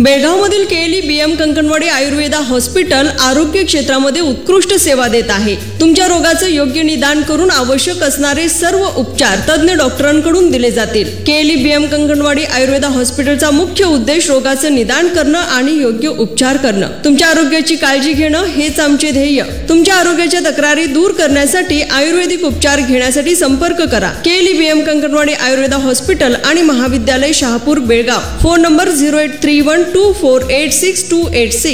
बेळगावमधील KLE BM Kankanwadi Ayurveda hospital आरोग्य क्षेत्रामध्ये उत्कृष्ट सेवा देत आहे. तुमच्या रोगाचं योग्य निदान करून आवश्यक असणारे सर्व उपचार तज्ञ डॉक्टरांकडून दिले जातील. केएलई बीएम कंकणवाडी आयुर्वेदा हॉस्पिटलचा मुख्य उद्देश रोगाचं निदान करणं आणि योग्य उपचार करणं. तुमच्या आरोग्याची काळजी घेणं हेच आमचे ध्येय. तुमच्या आरोग्याच्या तक्रारी दूर करण्यासाठी आयुर्वेदिक उपचार घेण्यासाठी संपर्क करा. KLE BM Kankanwadi Ayurveda hospital आणि महाविद्यालय शहापूर बेळगाव. Phone number 08312486 286.